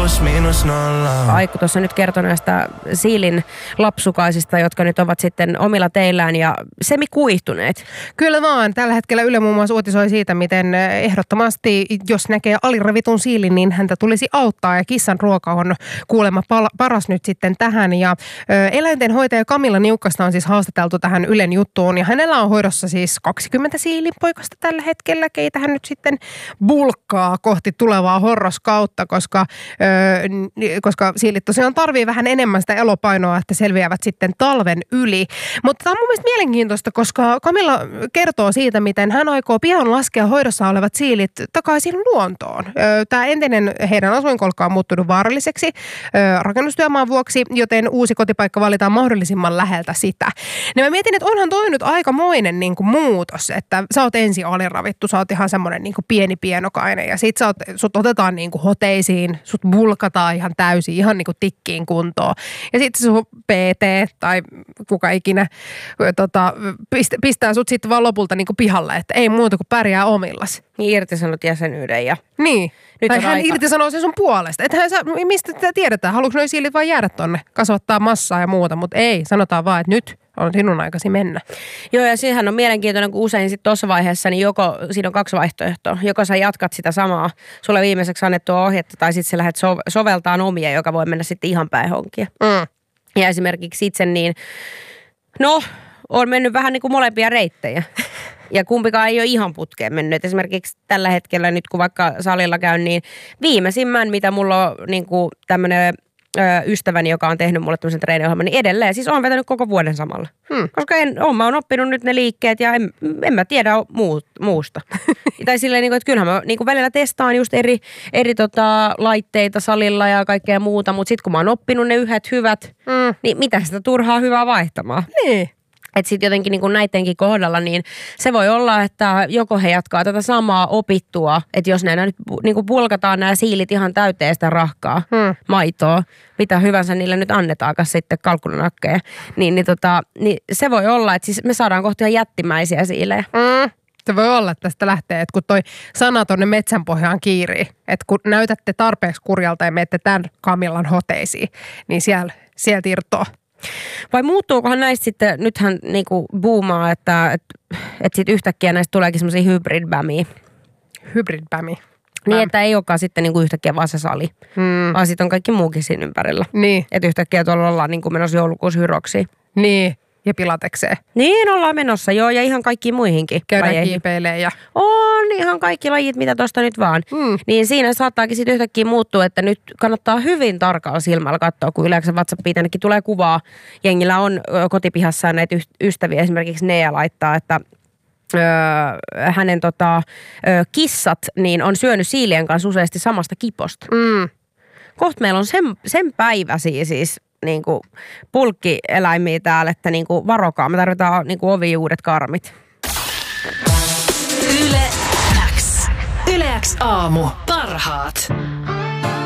Aikku tuossa nyt kertoi näistä siilin lapsukaisista, jotka nyt ovat sitten omilla teillään ja semikuihtuneet. Kyllä vaan. Tällä hetkellä Yle muun muassa uutisoi siitä, miten ehdottomasti, jos näkee aliravitun siilin, niin häntä tulisi auttaa. Ja kissan ruoka on kuulemma paras nyt sitten tähän. Ja eläintenhoitaja Camilla Niukkasta on siis haastateltu tähän Ylen juttuun. Ja hänellä on hoidossa siis 20 siilinpoikasta tällä hetkellä, keitä hän nyt sitten bulkkaa kohti tulevaa horroskautta, koska siilit tosiaan tarvii vähän enemmän sitä elopainoa, että selviävät sitten talven yli. Mutta tämä on mun mielestä mielenkiintoista, koska Camilla kertoo siitä, miten hän aikoo pian laskea hoidossa olevat siilit takaisin luontoon. Tämä entinen heidän asuinkolkka on muuttunut vaaralliseksi rakennustyömaan vuoksi, joten uusi kotipaikka valitaan mahdollisimman läheltä sitä. Ja mä mietin, että onhan toi nyt aikamoinen niin kuin muutos, että sä oot ensin aliravittu, sä oot ihan semmoinen niin kuin pieni pienokainen ja sit sut otetaan niin kuin hoteisiin, sut bulkataan ihan täysin, ihan niin kuin tikkiin kuntoon. Ja sitten se sun PT tai kuka ikinä pistää sut sitten vaan lopulta niin kuin pihalle, että ei muuta kuin pärjää omillas. Niin irtisanot jäsenyyden ja... Niin. Nyt tai hän irtisanoo sen sun puolesta. Ethän sä, mistä tätä tiedetään? Haluatko noi siilit vaan jäädä tonne, kasvattaa massaa ja muuta, mutta ei. Sanotaan vaan, että nyt on sinun aikasi mennä. Joo, ja siihen on mielenkiintoinen, kun usein sitten tuossa vaiheessa, niin siinä on 2 vaihtoehtoa. Joko sä jatkat sitä samaa, sulle viimeiseksi annettua ohjetta, tai sitten sä lähdet soveltaan omia, joka voi mennä sitten ihan päin honkia. Ja esimerkiksi itse niin, on mennyt vähän niin kuin molempia reittejä. Ja kumpikaan ei ole ihan putkeen mennyt. Et esimerkiksi tällä hetkellä nyt, kun vaikka salilla käyn, niin viimeisimmän, mitä mulla on niin kuin tämmöinen ystäväni, joka on tehnyt mulle tämmöisen treeniohjelman, niin edelleen. Siis on vetänyt koko vuoden samalla. Koska mä oon oppinut nyt ne liikkeet ja en mä tiedä muusta. Tai silleen, että kyllähän mä niin kuin välillä testaan just eri laitteita salilla ja kaikkea muuta, mutta sitten kun mä oon oppinut ne yhdet hyvät, niin mitä sitä turhaa hyvää vaihtamaan? Niin. Että sitten jotenkin niin kuin näidenkin kohdalla, niin se voi olla, että joko he jatkaa tätä samaa opittua, että jos ne nyt niin kuin pulkataan nämä siilit ihan täyteen sitä rahkaa, maitoa, mitä hyvänsä niille nyt annetaakaan sitten kalkkunanakkeja, niin se voi olla, että siis me saadaan kohta ihan jättimäisiä siilejä. Se voi olla, että tästä lähtee, että kun toi sana tonne metsän pohjaan kiirii, että kun näytätte tarpeeksi kurjalta ja menette tämän Camillan hoteisiin, niin sieltä irtoaa. Vai muuttuukohan näistä sitten, nythän niinku boomaa, että sitten yhtäkkiä näistä tuleekin semmoisia hybrid-bämiä. Hybrid-bämi. Niin, että ei olekaan sitten niinku yhtäkkiä vaan se sali, vaan sitten on kaikki muukin siinä ympärillä. Niin. Että yhtäkkiä tuolla ollaan niinku menossa joulukuussa hyroksiin. Niin, ja pilatekseen. Niin, ollaan menossa, joo, ja ihan kaikkiin muihinkin käydään kiipeilee ja... On, ihan kaikki lajit, mitä tuosta nyt vaan. Niin siinä saattaakin sitten yhtäkkiä muuttua, että nyt kannattaa hyvin tarkalla silmällä katsoa, kun yleensä WhatsAppiin tännekin tulee kuvaa. Jengillä on kotipihassaan näitä ystäviä, esimerkiksi Nea laittaa, että hänen kissat niin on syönyt siilien kanssa useasti samasta kiposta. Kohta meillä on sen päiväisiä siis niinku pulkkieläimiä täällä, että niinku varokaa. Me tarvitaan niinku ovi uudet karmit. Yle X aamu. Parhaat.